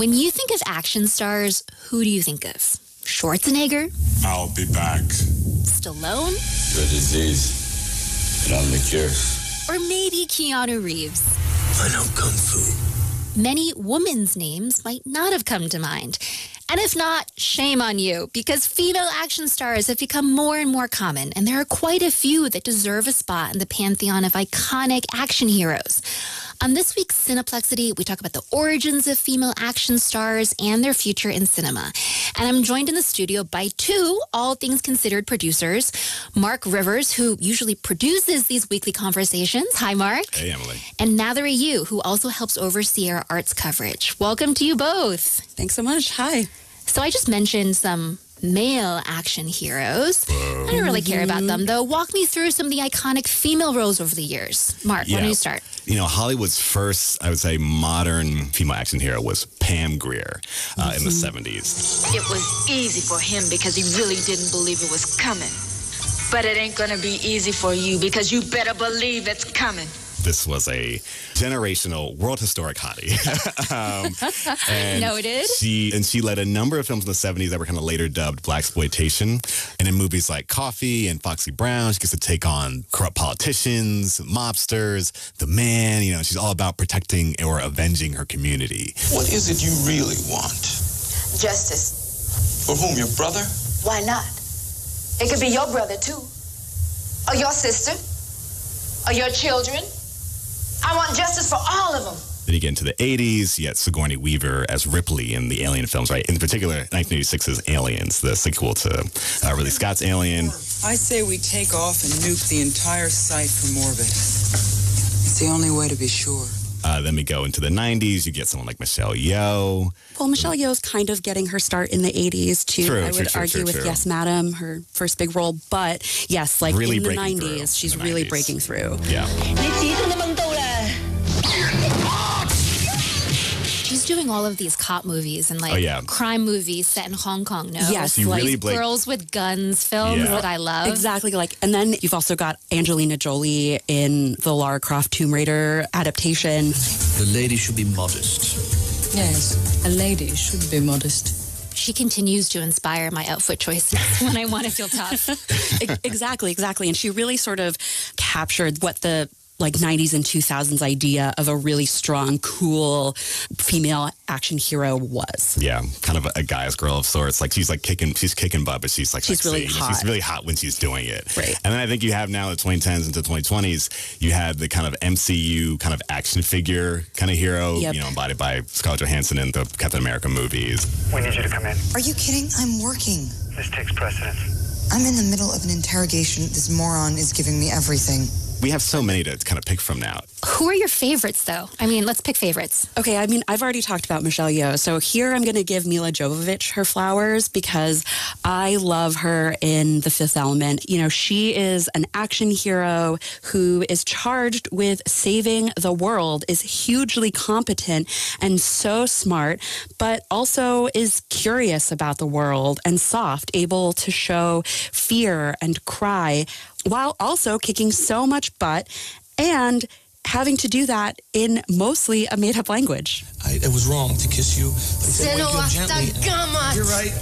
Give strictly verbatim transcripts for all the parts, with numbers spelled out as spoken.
When you think of action stars, who do you think of? Schwarzenegger? I'll be back. Stallone? The disease, and I'm the cure. Or maybe Keanu Reeves? I know Kung Fu. Many women's names might not have come to mind. And if not, shame on you, because female action stars have become more and more common, and there are quite a few that deserve a spot in the pantheon of iconic action heroes. On this week's Cineplexity, we talk about the origins of female action stars and their future in cinema. And I'm joined in the studio by two All Things Considered producers, Mark Rivers, who usually produces these weekly conversations. Hi, Mark. Hey, Emily. And Nathari Yu, who also helps oversee our arts coverage. Welcome to you both. Thanks so much. Hi. So I just mentioned some male action heroes. I don't really care about them, though. Walk me through some of the iconic female roles over the years. Mark, yeah. why don't you start? You know, Hollywood's first, I would say, modern female action hero was Pam Grier uh, mm-hmm. in the seventies. It was easy for him because he really didn't believe it was coming. But it ain't gonna be easy for you because you better believe it's coming. This was a generational, world historic hottie. um, and Noted. She and she led a number of films in the seventies that were kind of later dubbed blaxploitation. And in movies like Coffee and Foxy Brown, she gets to take on corrupt politicians, mobsters, the man. You know, she's all about protecting or avenging her community. What is it you really want? Justice. For whom, your brother? Why not? It could be your brother, too. Or your sister. Or your children. I want justice for all of them. Then you get into the eighties, you get Sigourney Weaver as Ripley in the Alien films, right? In particular, nineteen eighty-six's Aliens, the sequel to uh, Ridley Scott's Alien. I say we take off and nuke the entire site from orbit. It's the only way to be sure. Uh, then we go into the nineties, you get someone like Michelle Yeoh. Well, Michelle Yeoh's kind of getting her start in the eighties, too. True, I would true, true, argue true, with true. Yes, Madam, her first big role. But, yes, like really in the breaking nineties, through she's in the really nineties. breaking through. Yeah. She's doing all of these cop movies and like Oh, yeah. crime movies set in Hong Kong, no? Yes, She like really break- Girls with Guns films Yeah. that I love. Exactly. Like, and then you've also got Angelina Jolie in the Lara Croft Tomb Raider adaptation. The lady should be modest. Yes, a lady should be modest. She continues to inspire my outfit choices when I want to feel tough. Exactly, exactly. And she really sort of captured what the like nineties and two thousands idea of a really strong, cool female action hero was. Yeah, kind of a, a guy's girl of sorts. Like she's like kicking, she's kicking butt, but she's like She's sexy. really hot. She's really hot when she's doing it. Right. And then I think you have now the twenty tens into twenty twenties, you had the kind of M C U kind of action figure kind of hero, Yep. you know, embodied by Scarlett Johansson in the Captain America movies. We need you to come in. Are you kidding? I'm working. This takes precedence. I'm in the middle of an interrogation. This moron is giving me everything. We have so many to kind of pick from now. Who are your favorites, though? I mean, let's pick favorites. Okay, I mean, I've already talked about Michelle Yeoh, so here I'm going to give Mila Jovovich her flowers because I love her in The Fifth Element. You know, she is an action hero who is charged with saving the world, is hugely competent and so smart, but also is curious about the world and soft, able to show fear and cry while also kicking so much butt and having to do that in mostly a made-up language. I, it was wrong to kiss you. Like that, wake you up gently. You're right.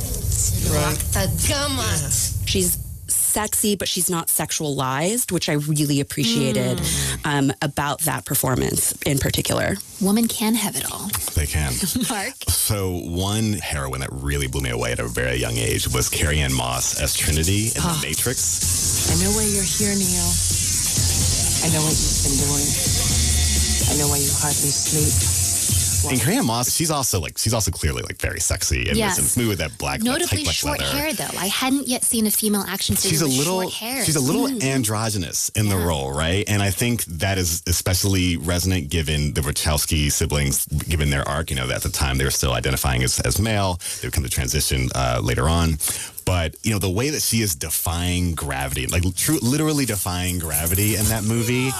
right. She's sexy, but she's not sexualized, which I really appreciated mm. um, about that performance in particular. Woman can have it all. They can. Mark? So one heroine that really blew me away at a very young age was Carrie-Anne Moss as Trinity in Oh. The Matrix. I know why you're here, Neil. I know what you've been doing. I know why you hardly sleep. And Carrie-Anne Moss, she's also like she's also clearly like very sexy and Yes. smooth with that black, that Notably tight black short leather. hair, though. I hadn't yet seen a female action figure She's a with little, short hair. she's a little Mm. androgynous in the Yeah. role, right? And I think that is especially resonant given the Wachowski siblings, given their arc. You know, at the time they were still identifying as, as male. They would come to transition uh, later on. But, you know, the way that she is defying gravity, like true, literally defying gravity in that movie,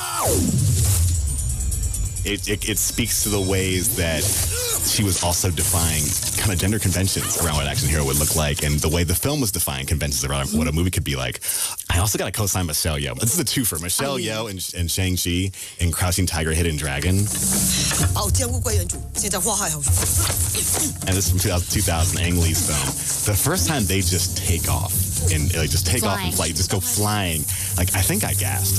it, it, it speaks to the ways that she was also defying kind of gender conventions around what an action hero would look like, and the way the film was defying conventions around what a movie could be like. I also got to co-sign Michelle Yeoh. This is a twofer. Michelle Yeoh and, and Shang-Chi in Crouching Tiger, Hidden Dragon. And this is from two thousand, Ang Lee's film. The first time they just take off and like just take flying. off and fly, just go flying. Like, I think I gasped.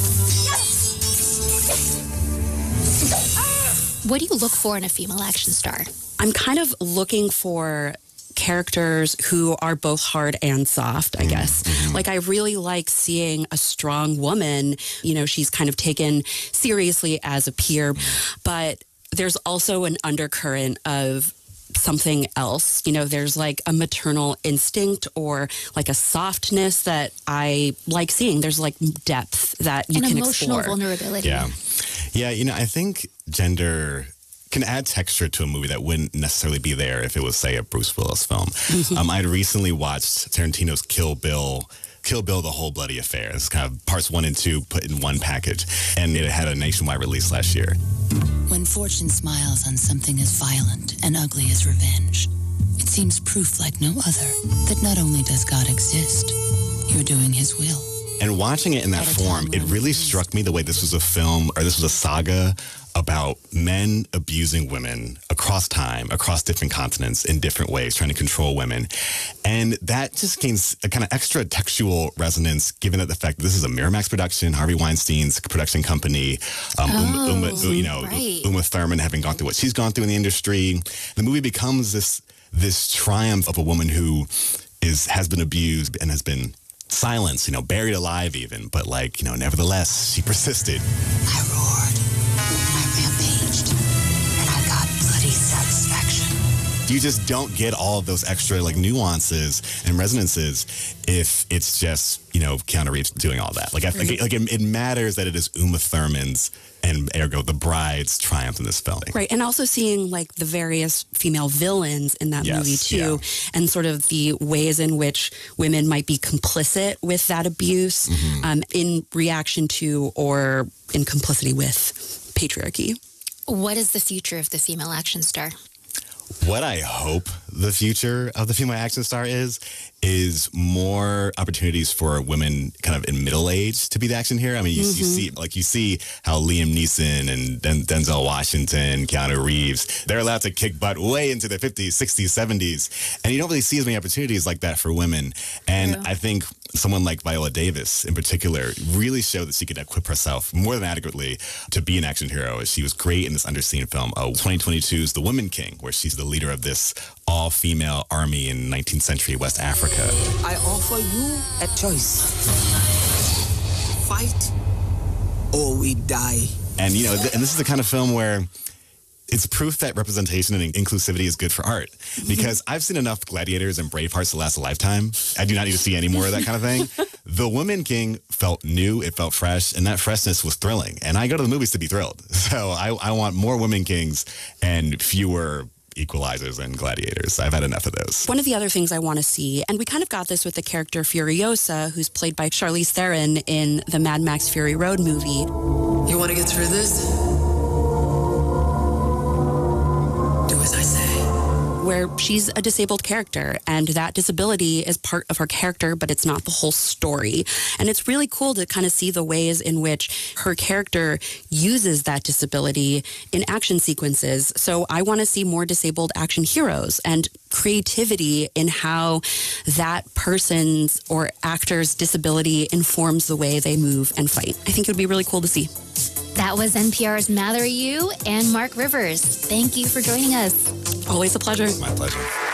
What do you look for in a female action star? I'm kind of looking for characters who are both hard and soft, I guess. Mm-hmm. Like, I really like seeing a strong woman. You know, she's kind of taken seriously as a peer, but there's also an undercurrent of something else. You know, there's like a maternal instinct or like a softness that I like seeing. There's like depth that you An can emotional explore. vulnerability. Yeah. Yeah, you know, I think gender can add texture to a movie that wouldn't necessarily be there if it was, say, a Bruce Willis film. Mm-hmm. Um, I'd recently watched Tarantino's Kill Bill, Kill Bill, The Whole Bloody Affair. It's kind of parts one and two put in one package, and it had a nationwide release last year. When fortune smiles on something as violent and ugly as revenge, it seems proof like no other that not only does God exist, you're doing his will. And watching it in that form, it really struck me the way this was a film, or this was a saga about men abusing women across time, across different continents, in different ways, trying to control women. And that just gains a kind of extra textual resonance, given that the fact that this is a Miramax production, Harvey Weinstein's production company, um, oh, Uma, Uma, you know, right. Uma Thurman having gone through what she's gone through in the industry. The movie becomes this this triumph of a woman who is has been abused and has been silenced, you know, buried alive even, but like, you know, nevertheless, she persisted. I roared, I rampaged, and I got bloody satisfaction. You just don't get all of those extra like nuances and resonances if it's just, you know, Keanu Reeves doing all that. Like, I, like, like it, it matters that it is Uma Thurman's and ergo the bride's triumph in this film. Right, and also seeing like the various female villains in that yes, movie too, yeah. and sort of the ways in which women might be complicit with that abuse mm-hmm. um, in reaction to or in complicity with patriarchy. What is the future of the female action star? What I hope the future of the female action star is, is more opportunities for women kind of in middle age to be the action hero. I mean, you, mm-hmm. you see, like you see how Liam Neeson and Den- Denzel Washington, Keanu Reeves, they're allowed to kick butt way into their fifties, sixties, seventies. And you don't really see as many opportunities like that for women. And yeah. I think someone like Viola Davis in particular really showed that she could equip herself more than adequately to be an action hero. She was great in this underseen film, uh, twenty twenty-two's The Woman King, where she's the leader of this all-female army in nineteenth century West Africa. I offer you a choice. Fight or we die. And, you know, th- and this is the kind of film where it's proof that representation and inclusivity is good for art. Because I've seen enough Gladiators and Bravehearts to last a lifetime. I do not need to see any more of that kind of thing. The Woman King felt new, it felt fresh, and that freshness was thrilling. And I go to the movies to be thrilled. So I, I want more Women Kings and fewer equalizers and gladiators. I've had enough of those. One of the other things I want to see, and we kind of got this with the character Furiosa, who's played by Charlize Theron in the Mad Max Fury Road movie. You want to get through this? Do as I say. Where she's a disabled character, and that disability is part of her character, but it's not the whole story. And it's really cool to kind of see the ways in which her character uses that disability in action sequences. So I want to see more disabled action heroes and creativity in how that person's or actor's disability informs the way they move and fight. I think it would be really cool to see. That was N P R's Mallory Yu and Mark Rivers. Thank you for joining us. Always a pleasure. My pleasure.